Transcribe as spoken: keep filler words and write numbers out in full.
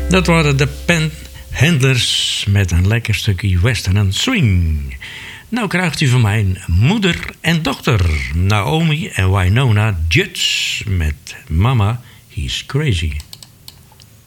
Dat waren de Panhandlers met een lekker stukje western en swing. Nou krijgt u van mij moeder en dochter, Naomi en Wynonna Judge met Mama, He's Crazy.